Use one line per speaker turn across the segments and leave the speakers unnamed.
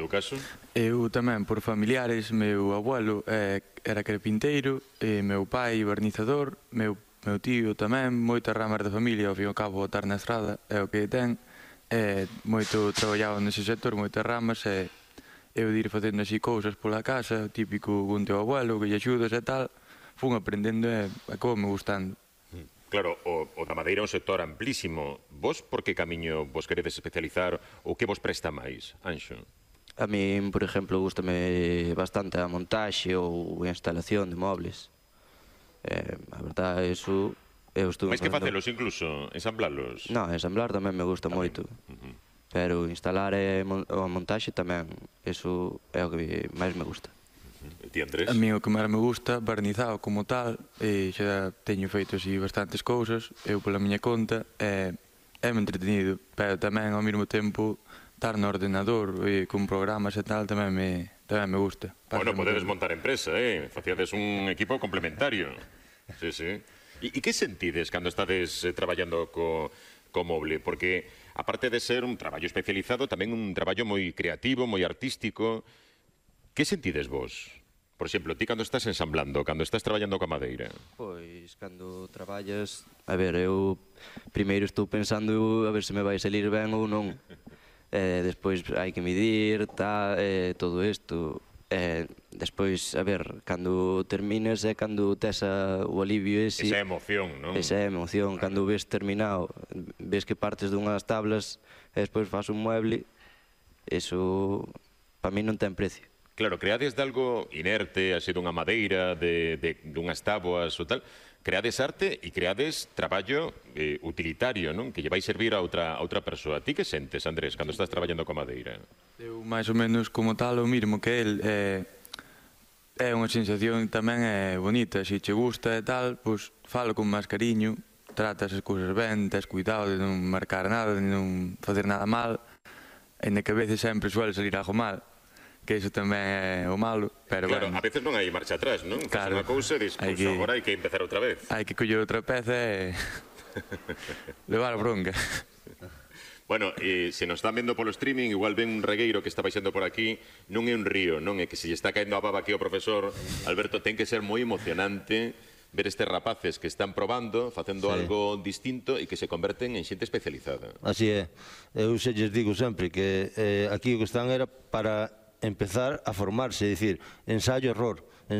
teu caso?
Eu tamén, por familiares, meu abuelo era carpinteiro, meu pai barnizador, meu tío tamén, moitas ramas da familia, ao fin e ao cabo, botar na estrada é o que ten, moito traballado nese sector, moitas ramas, e eu de ir facendo así cousas pola casa, típico con teu abuelo, que lle axudas e tal, fun aprendendo e acabou me gustando.
Claro, o da madeira é un sector amplísimo. Vos por que camiño vos queredes especializar ou que vos presta máis, Anxo?
A min, por exemplo, gustame bastante a montaxe ou a instalación de mobles. A verdade, eso eu estuve
Mais que facelos incluso, ensamblalos?
Non, ensamblar tamén me gusta moito. Pero instalar e a montaxe tamén, eso é o que máis me gusta.
E ti, Andrés?
A mí o que máis me gusta, barnizado como tal, xa teño feito así bastantes cousas, eu pola miña conta, é-me entretenido, pero tamén ao mesmo tempo estar no ordenador con programas e tal tamén me gusta.
Bueno, podedes montar empresa, facíades un equipo complementario. Sí, sí. E que sentides cando estades traballando co moble? Porque, aparte de ser un traballo especializado, tamén un traballo moi creativo, moi artístico. Que sentides vos? Por exemplo, ti cando estás ensamblando, cando estás traballando coa madeira?
Pois, cando traballas... A ver, eu primeiro estou pensando a ver se me vai salir ben ou non. Despois hai que medir, todo isto. Despois, a ver, cando terminas é cando tes o alivio ese...
Esa emoción, non?
Esa emoción, cando ves terminado, ves que partes dunhas tablas e despois faz un mueble, eso, para mí non ten precio.
Claro, creades de algo inerte, así dunha madeira, dunhas táboas ou tal, creades arte e creades traballo utilitario, non? Que lle vai servir a outra persoa. Ti que sentes, Andrés, cando estás traballando coa madeira?
Eu, máis ou menos como tal, o mismo que el, é unha sensación tamén bonita, se che gusta e tal, pois falo con máis cariño, tratas as cousas ben, tes cuidado de non marcar nada, de non facer nada mal, e na que a veces sempre suele salir algo mal, que iso tamén é o malo, pero
claro,
bueno.
A veces non hai marcha atrás, non?
Claro.
Faz unha cousa e dis, pois agora hai que empezar outra vez.
Hai que coller outra peza e levar a bronca.
Bueno, se nos están vendo polo streaming, igual ven un regueiro que está baixando por aquí, non é un río, non é que se lle está caendo a baba aquí ao profesor Alberto, ten que ser moi emocionante ver estes rapaces que están probando, facendo algo distinto e que se converten en xente especializada.
Así é, eu xe lles digo sempre que aquí o que están era para empezar a formarse, é dicir, ensayo-error,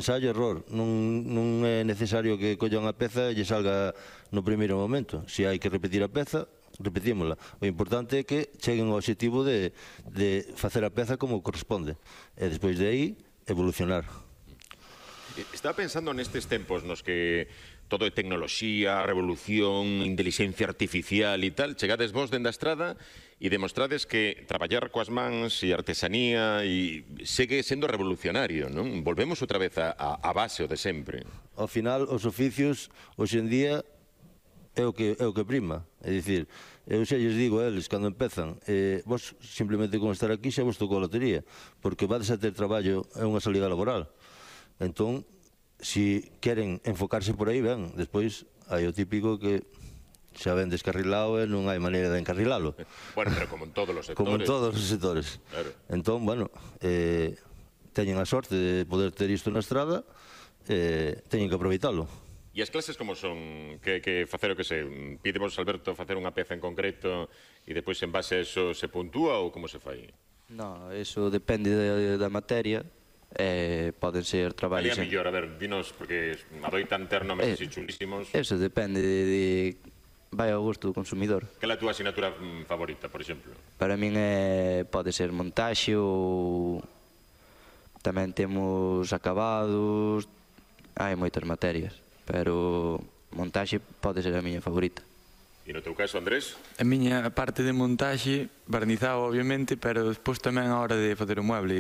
non é necesario que colla unha peza e lle salga no primeiro momento. Se hai que repetir a peza, repetímola. O importante é que cheguen ao objetivo de facer a peza como corresponde e despois de aí evolucionar.
Estaba pensando nestes tempos nos que todo é tecnoloxía, revolución, inteligencia artificial e tal, chegades vos dende a estrada e demostrades que traballar coas mans e artesanía e segue sendo revolucionario, non? Volvemos outra vez a base o de sempre.
Ao final, os oficios, hoxe en día, é o que prima. É dicir, eu xa lles digo a eles, cando empezan, vos simplemente con estar aquí xa vos tocou a lotería, porque vades a ter traballo en unha salida laboral. Entón, si queren enfocarse por aí, ben, despois hai o típico que xa ven descarrilado e non hai maneira de encarrilalo.
Bueno, pero como en todos os sectores.
Como en todos os sectores.
Claro.
Entón, bueno, teñen a sorte de poder ter isto na estrada, teñen que aproveitalo.
E as clases como son? Que facer o que se? Pídevos, Alberto, facer unha peza en concreto e depois en base a eso se puntúa ou como se fai?
Non, eso depende da materia. Poden ser traballos...
Ali a mellor, a ver, dinos, porque adoitan ter nomes así chulísimos.
Eso depende de... vai ao gusto do consumidor.
Que é a túa asignatura favorita, por exemplo?
Para min pode ser montaxe ou... tamén temos acabados, hai moitas materias, pero montaxe pode ser a miña favorita.
E no teu caso, Andrés?
A miña parte de montaxe, barnizado obviamente, pero despois tamén a hora de facer o mueble.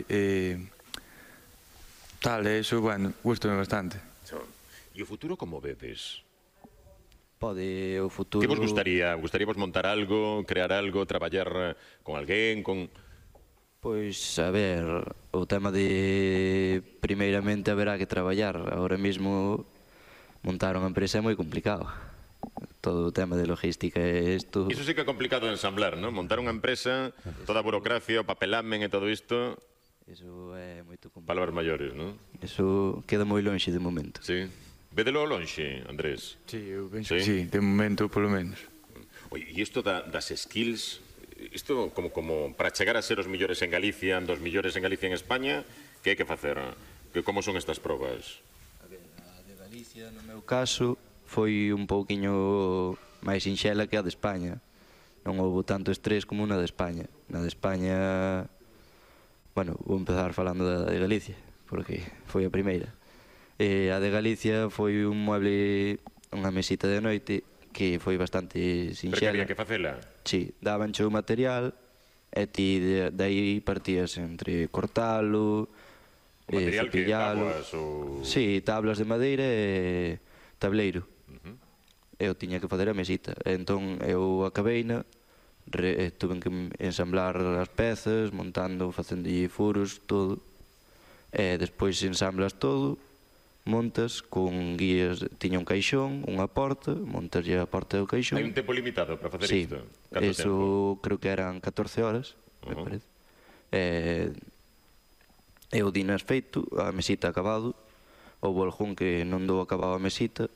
Tal, eso, bueno, gustame bastante.
E o futuro como vedes?
Pode o futuro...
Que vos gustaría? Gustaría vos montar algo, crear algo, traballar con alguén, con...
Pois, a ver, o tema de... primeiramente haberá que traballar. Ahora mesmo montar unha empresa é moi complicado. Todo o tema de logística e isto...
Iso sí que é complicado de ensamblar, non? Montar unha empresa, toda a burocracia, o papelamen e todo isto...
Eso é moito complicado.
Palabras maiores, non?
Eso queda moi lonxe de momento.
Sí. Védelo lonxe, Andrés.
Sí, eu penso
Sí?
que sí, de momento polo menos.
Oye, e isto das skills, isto como para chegar a ser os millores en Galicia, dos millores en Galicia en España, que hai que facer? Como son estas probas?
A ver, a de Galicia, no meu caso, foi un pouquiño máis sinxela que a de España. Non houve tanto estrés como na de España. Na de España, bueno, vou empezar falando da de Galicia, porque foi a primeira. A de Galicia foi un mueble, unha mesita de noite, que foi bastante
Pero que
sinxela.
había que facela?
Sí, dabanche o material e ti de aí partías entre cortalo,
O material que
cepillalo.
tablas ou...
Sí, tablas de madeira e tableiro. Eu tiña que fazer a mesita. Entón eu acabeina, tuve que ensamblar as pezas, montando, facendo furos, todo. E despois ensamblas todo, montas con guías, tiña un caixón, unha porta, montaslle a porta do caixón.
Hai un tempo limitado para facer
Sí,
isto? Canto
eso
tempo?
creo que eran 14 horas, me
Ujú.
parece. E o dinas feito, a mesita acabado, houve algún que non dou acabado a mesita,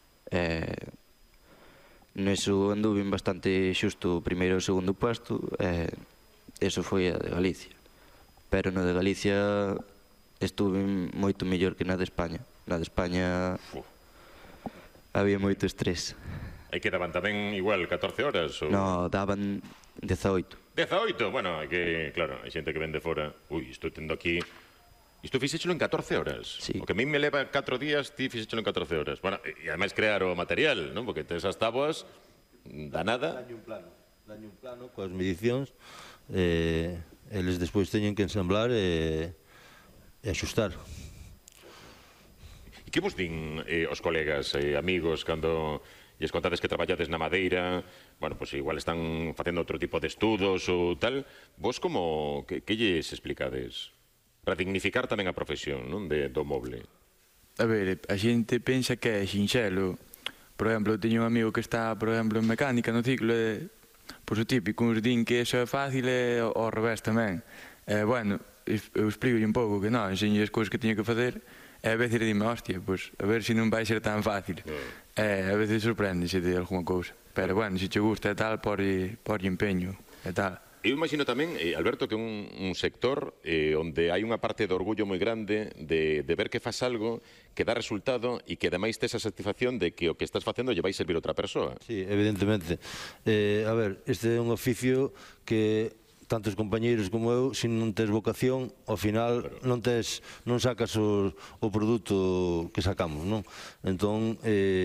neso anduve bastante xusto o primeiro e o segundo puesto, eso foi a de Galicia. Pero no de Galicia estuve moito mellor que na de España. Na de España
Uf.
había moito estrés.
Aí quedaban tamén igual 14 horas? Ou...
No, daban 18.
18, bueno, hai que, claro, hai xente que vende fora. Ui, estou tendo aquí... Isto fixéchelo en 14 horas.
Sí.
O que a mí me leva 4 días, ti fixéchelo en 14 horas. Bueno, e ademais crear o material, non? Porque tes as táboas, da nada.
Daño un plano coas medicións, eles despois teñen que ensamblar e axustar.
E que vos din os colegas e amigos cando lles contades que traballades na madeira, bueno, pois igual están facendo outro tipo de estudos ou tal, vos como, que lles explicades? Para dignificar tamén a profesión, non, do moble.
A ver, a xente pensa que é sinxelo. Por exemplo, eu teño un amigo que está, por exemplo, en mecánica no ciclo e, pois o típico, uns din que iso é fácil e ao revés tamén. Bueno, eu explico un pouco que non, enseño as cousas que teño que facer e a veces dime, hostia, pois a ver se non vai ser tan fácil. A veces sorprendese de alguna cousa. Pero bueno, se che gusta e tal, por empeño e tal.
Eu imagino tamén, Alberto, que un sector onde hai unha parte de orgullo moi grande de ver que faz algo que dá resultado e que ademais tes a satisfacción de que o que estás facendo lle vai servir a outra persoa.
Sí, evidentemente. A ver, este é un oficio que tantos compañeiros como eu, se non tes vocación, ao final non sacas o produto que sacamos, non? Entón,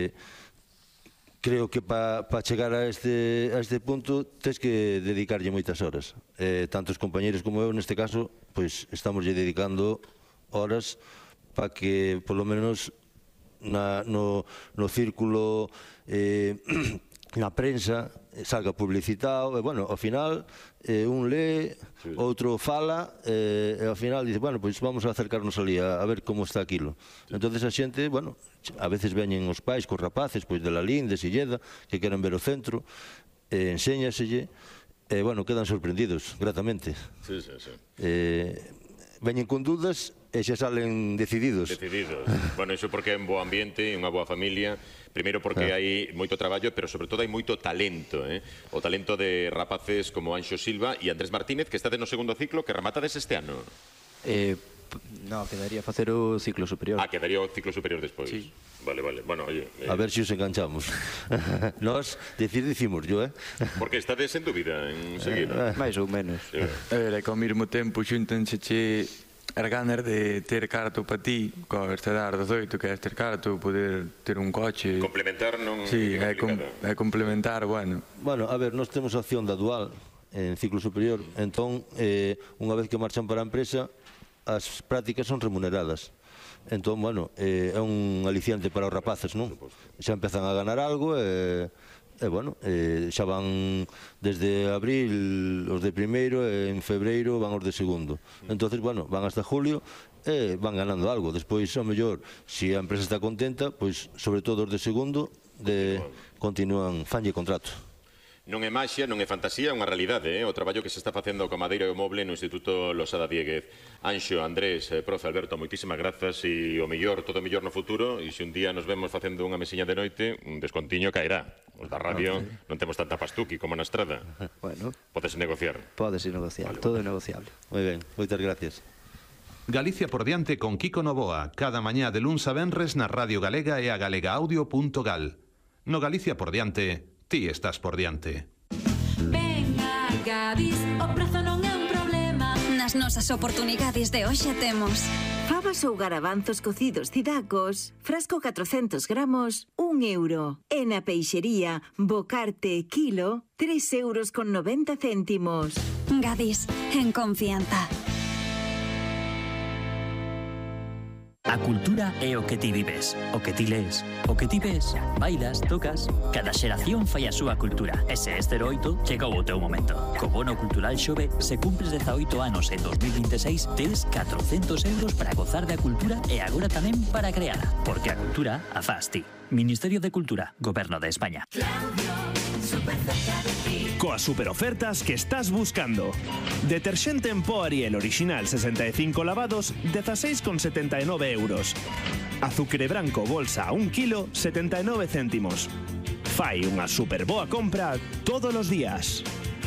creo que para chegar a este punto tes que dedicarlle moitas horas. Tantos compañeiros como eu, neste caso, pois estamos lle dedicando horas para que, polo menos, no círculo, na prensa, salga publicitado, e, bueno, ao final, un lee, outro fala, e ao final dice, bueno, pois vamos a acercarnos ali a ver como está aquilo. Entonces a xente, bueno, a veces veñen os pais cos rapaces, pois de Lalín, de Silleda, que queren ver o centro, enséñaselle, e, bueno, quedan sorprendidos, gratamente.
Sí, sí, sí.
Veñen con dudas e xa salen decididos.
Decididos. Bueno, iso porque é un bo ambiente, unha boa familia. Primeiro porque hai moito traballo, pero sobre todo hai moito talento, O talento de rapaces como Anxo Silva e Andrés Martínez, que estade no segundo ciclo, que rematades este ano.
No, quedaría facer o ciclo superior.
Quedaría o ciclo superior despois.
Sí.
Vale, vale. Bueno, oye...
A ver se os enganchamos. Nós dicimos yo,
Porque estades en dúbida en seguir.
Mais ou menos.
Sí.
A ver, é que ao mesmo tempo xúntanse as ganas de ter carto para ti, co este dar 18 que é ter carto, poder ter un coche.
Complementar non
Sí,
é
é
complicado.
complementar, bueno.
Bueno, a ver, nós temos opción da dual en ciclo superior, entón, unha vez que marchan para a empresa, as prácticas son remuneradas. Entón, bueno, é un aliciante para os rapaces, non? Xa empezan a ganar algo e bueno, xa van desde abril os de primeiro e en febreiro van os de segundo. Entonces, bueno, van hasta julio e van ganando algo. Despois, ao mellor, se a empresa está contenta, pois, sobre todo os de segundo, continúan, fanlle contrato.
Non é maxia, non é fantasía, é unha realidade, o traballo que se está facendo con madeira e o moble no Instituto Losada Dieguez. Anxo, Andrés, profe Alberto, moitísimas grazas e o mellor, todo o mellor no futuro, e se un día nos vemos facendo unha mesiña de noite, un descontiño caerá. Os da radio non temos tanta pastuqui como na estrada.
Bueno,
Podes negociar.
pódese negociar, todo é negociable.
Moi ben, moitas gracias.
Galicia por diante con Kiko Novoa, cada mañá de luns a venres na Radio Galega e a galegaaudio.gal. No Galicia por diante, ti estás por diante.
Ven a Gadis, o prezo non é un problema.
Nas nosas oportunidades de hoxe temos
Fabas ou garabanzos cocidos cidacos, frasco 400 gramos, 1 euro. E na peixería, bocarte kilo, 3,90 €.
Gadis, en confianza.
A cultura é o que ti vives, o que ti lees, o que ti ves, bailas, tocas. Cada xeración fai a súa cultura. E se este 08, chegou o teu momento. Co bono cultural Xove, se cumples 18 anos en 2026, tes 400 € para gozar da cultura e agora tamén para creala. Porque a cultura a faz ti. Ministerio de Cultura, Goberno de España.
Coas superofertas que estás buscando. Deterxente en pó Ariel original 65 lavados, 16,79 €. Azucre branco bolsa a 1 kilo, 79 céntimos. Fai unha super boa compra todos os días.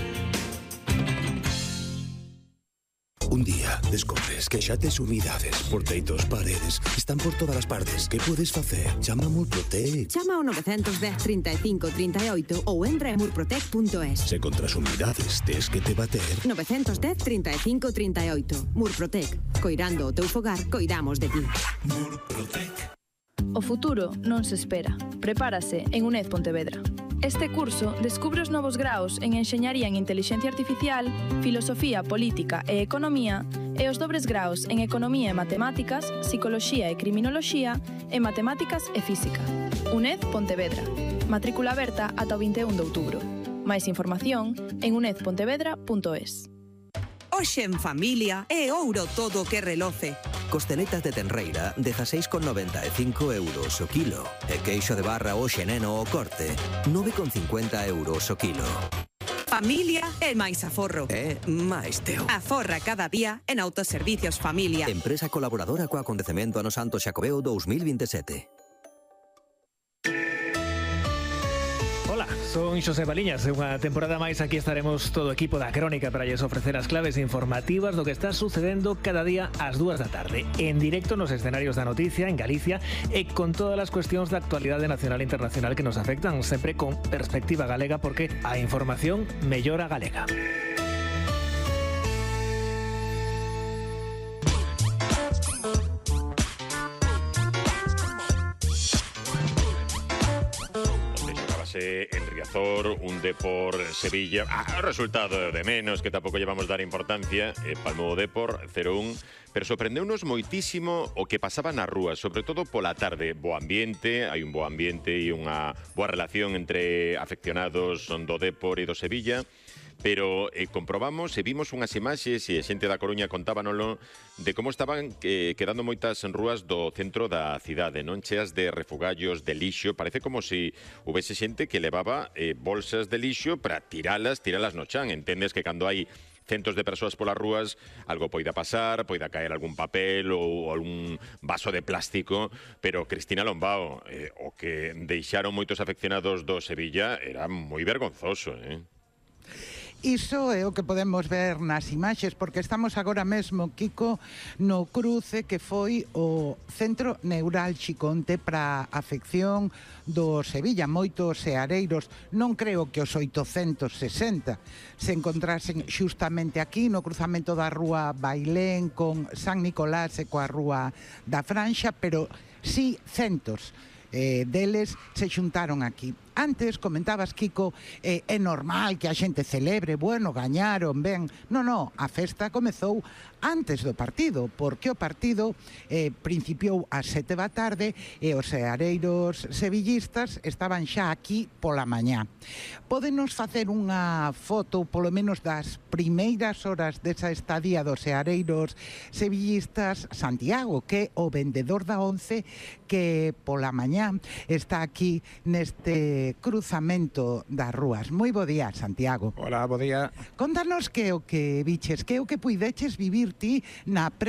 Un día descobres que xa tes umidades, porteitos, paredes, están por todas as partes. Que podes facer? Chama a Murprotec.
Chama ao 910 35 38 ou entra en murprotec.es.
Se contra as umidades tes que te bater.
910 35 38. Murprotec. Coirando o teu fogar, coidamos de ti.
Murprotec.
O futuro non se espera. Prepárase en UNED Pontevedra. Este curso descubre os novos graos en Enxeñaría en Intelixencia Artificial, Filosofía, Política e Economía e os dobres graos en Economía e Matemáticas, Psicoloxía e Criminoloxía e Matemáticas e Física. UNED Pontevedra. Matrícula aberta ata o 21 de outubro. Máis información en unedpontevedra.es.
Hoxe en familia é ouro todo o que reloce.
Costeletas de tenreira, 16,95 € o kilo. E queixo de barra hoxe neno o corte, 9,50 € o kilo.
Familia é máis aforro.
É máis teu.
Aforra cada día en Autoservicios Familia.
Empresa colaboradora co acontecemento ano Santo Xacobeo 2027.
Ola, son Xosé Baliñas. Unha temporada máis aquí estaremos todo o equipo da Crónica para lles ofrecer as claves informativas do que está sucedendo cada día ás 2 da tarde. En directo nos escenarios da noticia en Galicia e con todas as cuestións da actualidade nacional e internacional que nos afectan, sempre con perspectiva galega, porque a información mellora galega.
En Riazor, un Depor Sevilla, resultado de menos, que tampouco llevamos dar importancia, palmou o Depor 0-1, pero sorprendeunos moitísimo o que pasaba nas rúas, sobre todo pola tarde. Bo ambiente, hai un bo ambiente e unha boa relación entre afeccionados do Depor e do Sevilla, pero comprobamos e vimos unhas imaxes e a xente da Coruña contábanolo de como estaban quedando moitas rúas do centro da cidade, non cheas de refugallos, de lixo. Parece como se houvese xente que levaba bolsas de lixo para tiralas no chan. Entendes que cando hai centos de persoas polas rúas, algo poida pasar, poida caer algún papel ou algún vaso de plástico, pero Cristina Lombao, o que deixaron moitos afeccionados do Sevilla era moi vergonzoso,
Iso é o que podemos ver nas imaxes, porque estamos agora mesmo, Kiko, no cruce que foi o centro neurálxico onte para a afección do Sevilla. Moitos seareiros, non creo que os 860 se encontrasen xustamente aquí, no cruzamento da rúa Bailén con San Nicolás e coa rúa da Franxa, pero sí centos deles se xuntaron aquí. Antes comentabas, Kiko, é normal que a xente celebre, bueno, gañaron, ben. Non, a festa comezou antes do partido, porque o partido principiou ás 7 da tarde e os seareiros sevillistas estaban xa aquí pola mañá. Pódenos facer unha foto, polo menos das primeiras horas desa estadía dos seareiros sevillistas. Santiago, que é o vendedor da Once, que pola mañá está aquí neste cruzamento das rúas. Moi bo día, Santiago.
Hola, bo día.
Contanos que o que viches, que o que puideches vivir ti na